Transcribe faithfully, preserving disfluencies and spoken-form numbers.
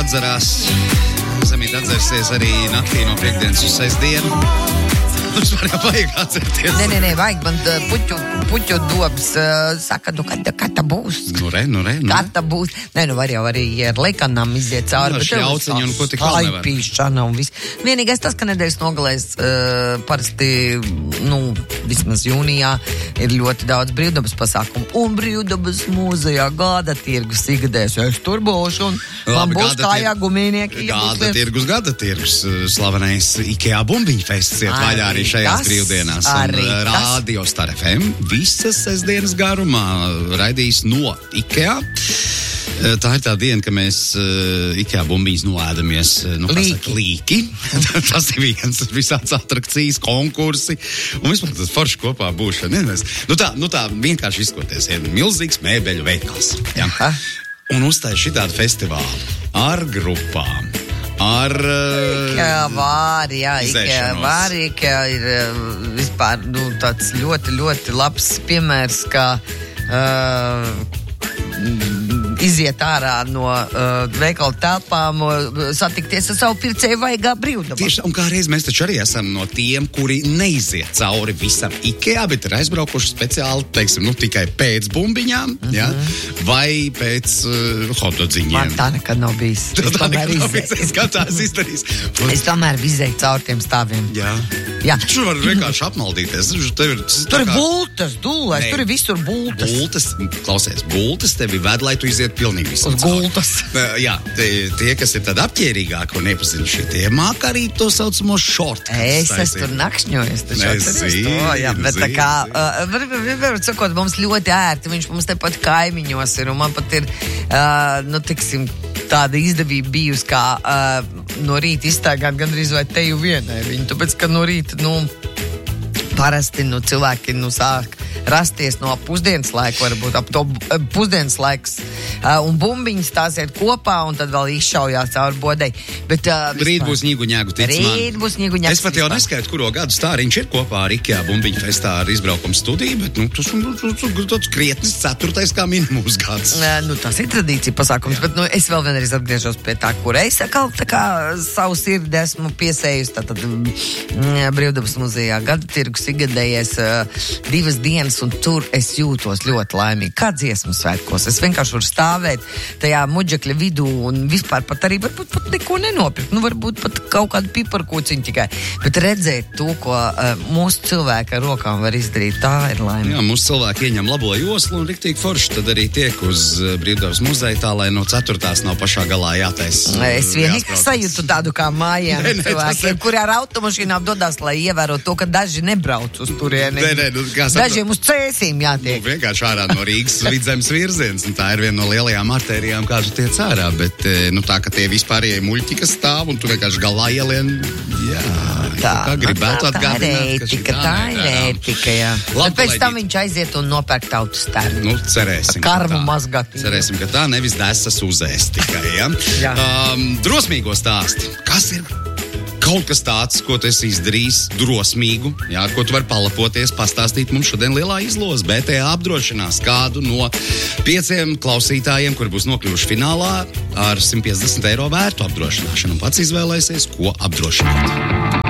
atzerās. Zemīt atzersies arī naktī no priekdienas uz sestdienu. Mums var jau vajag atcerties. Nē, nē, nē, vajag man puķu, puķu dobs. Uh, saka, nu, kad, kad tā būs? Nu, re, nu, re. Nu. Kad tā būs? Nē, nu, var jau arī ar leikanām iziet cauri. Nu, šļauciņu un ko tik vēl nevar. Aipīšana un viss. Vienīgais tas, ka nedēļas nogalēs uh, parasti, nu, vismaz jūnijā ir ļoti daudz brīvdabas pasākumu. Un brīvdabas mūzejā gada tirgus igadēs. Es tur būšu un man būs kājā gumīnieki. Gada tirgus, gada tirgus. Slavenais IKEA bumbiņu fests iet vaļā arī šajās tas, brīvdienās. Un Rādio Star F M visas sestdienas garumā raidīs no IKEA. Tā ir tā diena, ka mēs uh, IKEA bumbiņas noēdamies, nu, līki. līki. Tas ir viens, visāds atrakcijas, konkursi. Un vispār tas forši kopā būšana. Nu tā, nu tā vienkārši izkoties. Ir milzīgs mēbeļu veikals. Ja? Un uzstāj šitādu festivālu ar grupām. Ar IKEA vāri, jā, IKEA vāri, IKEA ir vispār, nu, tāds ļoti, ļoti labs piemērs, kā uh, iziet ārā no uh, veikala telpām, uh, satikties ar savu pircēju vaigā brīvdabā. Tieši, un kā reiz mēs taču arī esam no tiem, kuri neiziet cauri visam IKEA, bet ir aizbraukuši speciāli, teiksim, nu, tikai pēc bumbiņām, mm-hmm. ja? Vai pēc uh, hotdodziņiem. Man tā nekad nav bijis. Tā, tā nekad nav bijis. Es skatās izdarīs. Un... Es tomēr izēju cauri tiem stāviem. Jā. Jā. Tur var vienkārši apmaldīties. Tur ir, tur ir kā... bultas, dūlēs, tur ir visur bultas. Bultas, klausies, bultas tevi ved, lai tu iziet pilnīgi visam uz gultas. Jā, tie, tie, kas ir tad apķērīgāki un nepazinuši, tie māk arī to saucamo short. Es esmu tur nakšņojis. Es zinu, jā, bet tā kā, var sakot, mums ļoti ērti, viņš mums tepat kaimiņos ir, un man pat ir, uh, nu, tiksim, tāda izdevība bijusi, kā uh, no rīta izstaigāt gandrīz vai teju vienai viņu, tāpēc, ka no rīta, nu, parasti, nu, cilvēki, nu, sāk rasties no pusdienas laika, varbūt ap to pusdienas laiks, uh, un bumbiņas tās iet kopā, un tad vēl izšaujās cauri bodei. Bet, uh, rīt būs ņigu ņēgu, tic man. Rīt būs ņigu ņēgu. Es pat jau neskaitu, kuro gadu stāriņš ir kopā ar IKEA bumbiņu festā ar izbraukumu studiju, bet, nu, tas ir tāds krietnis ceturtais kā minimums gads. Uh, nu, tas ir tradīcija pasākums, jā. Bet, nu, es vēl vienreiz atgriežos pie tā, kur es atkal tā kā savu sirdi esmu piesējusi, tātad mm, Brīvdabas muzejā gada tirgus igadējies uh, divas dienas, un tur es jūtos ļoti laimīgi. Kā dziesmu svētkos. Es vienkārši varu stāvēt tajā muģekļa vidū un vispār pat arī varbūt pat neko nenopirkt. Nu, varbūt pat kaut kādu piparkūciņu tikai. Bet redzēt to, ko uh, mūsu cilvēki ar rokām var izdarīt, tā ir laimīgi. Jā, mūsu cilvēki ieņem labo joslu un riktīgi forši tad arī tiek uz uh, Brīvdabas muzeja tā, lai no ceturtās nav pašā galā jātais. Uh, es vienīgi sajūtu tādu kā mājām cilvēkiem, kuri ar automašīnām dodās, lai ievēro to, ka daži nebrauc uz turieni. Nē, nē, nu, dažiem uz cēsīm jātiek. Nu, vienkārši ārā no Rīgas vidzemes virziens, un tā ir viena no lielajām artērijām, kā tu tiec ārā, bet, nu, tā, ka tie vispārējie muļķi, kas stāv, un tu vienkārši galā ielien, jā, tā, kā gribētu atgādināt, tā ir ētika, tā ir ētika, jā. Bet pēc tam viņš aiziet un nopērk tautu stērnu. Nu, cerēsim, karmu mazgāt. Cerēsim, ka tā nevis desas uzēst tikai, ja? Jā. Um, drosmīgo stāsti. Kas ir? Kaut kas tāds, ko tu esi izdarījis drosmīgu, jā, ar ko tu vari palapoties, pastāstīt mums šodien lielā izloze. B T A apdrošinās kādu no pieciem klausītājiem, kuri būs nokļuvuši finālā ar simt piecdesmit eiro vērtu apdrošināšanu un pats izvēlēsies, ko apdrošināt.